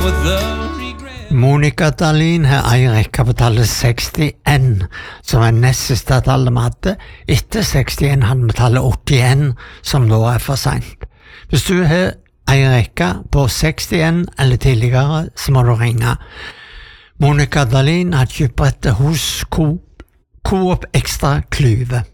Monica Dahlin har en rekke på tallet 61, som nest siste tallet vi hadde. Etter 61 hadde vi tallet 81, som nå for sent. Hvis du har en rekke på 61 eller tidligere, så må du ringe. Monica Dahlin har kjøpt hos Coop Extra Klyve.